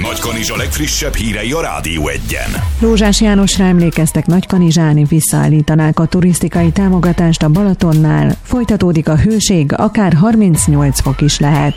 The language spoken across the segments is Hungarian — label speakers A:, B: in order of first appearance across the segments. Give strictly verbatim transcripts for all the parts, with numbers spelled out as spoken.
A: Nagykanizsa legfrissebb hírei a Rádió Egyen.
B: Rózsás Jánosra emlékeztek Nagykanizsán, visszaállítanák a turisztikai támogatást a Balatonnál. Folytatódik a hőség, akár harmincnyolc fok is lehet.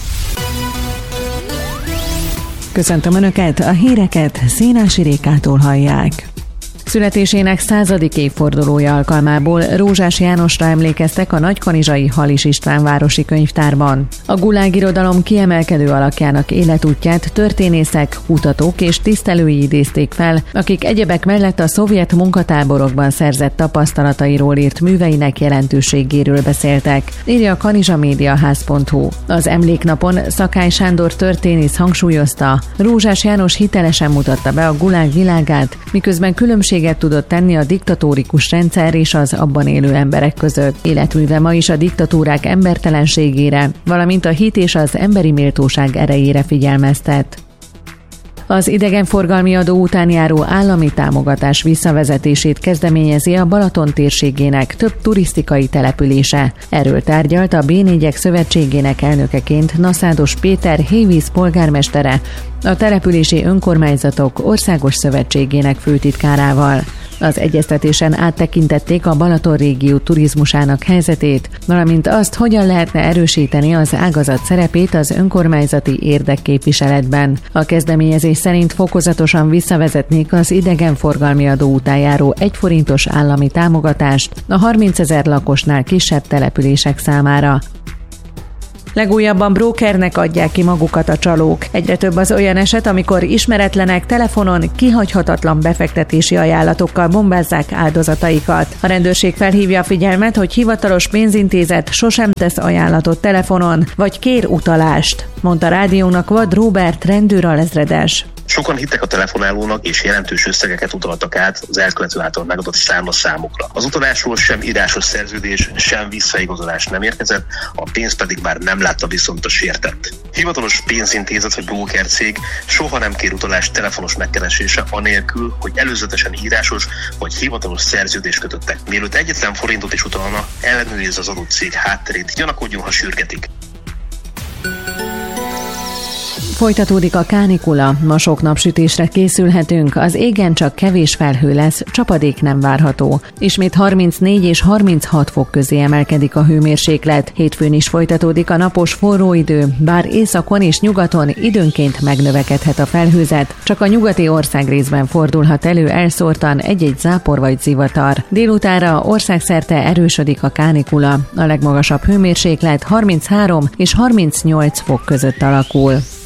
B: Köszöntöm Önöket, a híreket Szénási Rékától hallják. Születésének századik évfordulója alkalmából Rózsás Jánosra emlékeztek a nagykanizsai Halis István városi könyvtárban. A gulág irodalom kiemelkedő alakjának életútját történészek, kutatók és tisztelői idézték fel, akik egyebek mellett a szovjet munkatáborokban szerzett tapasztalatairól írt műveinek jelentőségéről beszéltek, írja a kanizsamédiaház pont hu. Az emléknapon Szakály Sándor történész hangsúlyozta, Rózsás János hitelesen mutatta be a gulág világát, miközben különbség tudott tenni a diktatórikus rendszer és az abban élő emberek között. Életműve ma is a diktatúrák embertelenségére, valamint a hit és az emberi méltóság erejére figyelmeztet. Az idegenforgalmi adó után járó állami támogatás visszavezetését kezdeményezi a Balaton térségének több turisztikai települése. Erről tárgyalt a bé négyek szövetségének elnökeként Naszádos Péter Hévíz polgármestere, a települési önkormányzatok országos szövetségének főtitkárával. Az egyeztetésen áttekintették a Balaton régió turizmusának helyzetét, valamint azt, hogyan lehetne erősíteni az ágazat szerepét az önkormányzati érdekképviseletben. A kezdeményezés szerint fokozatosan visszavezetnék az idegenforgalmi adó után járó egy forintos állami támogatást a harmincezer lakosnál kisebb települések számára. Legújabban brókernek adják ki magukat a csalók. Egyre több az olyan eset, amikor ismeretlenek telefonon kihagyhatatlan befektetési ajánlatokkal bombázzák áldozataikat. A rendőrség felhívja a figyelmet, hogy hivatalos pénzintézet sosem tesz ajánlatot telefonon, vagy kér utalást, mondta rádiónak Vad Róbert rendőralezredes.
C: Sokan hittek a telefonálónak, és jelentős összegeket utaltak át az elkövető által megadott számlaszámokra. Az utalásról sem írásos szerződés, sem visszaigazolás nem érkezett, a pénzt pedig már nem látta viszont a sértett. Hivatalos pénzintézet vagy brókercég soha nem kér utalást telefonos megkeresése anélkül, hogy előzetesen írásos vagy hivatalos szerződést kötöttek. Mielőtt egyetlen forintot is utalna, ellenőrizze az adott cég hátterét, gyanakodjon, ha sürgetik.
B: Folytatódik a kánikula, ma sok napsütésre készülhetünk, az égen csak kevés felhő lesz, csapadék nem várható. Ismét harmincnégy és harminchat fok közé emelkedik a hőmérséklet. Hétfőn is folytatódik a napos forró idő, bár északon és nyugaton időnként megnövekedhet a felhőzet, csak a nyugati országrészben fordulhat elő elszórtan egy-egy zápor vagy zivatar. Délutánra országszerte erősödik a kánikula, a legmagasabb hőmérséklet harminchárom és harmincnyolc fok között alakul.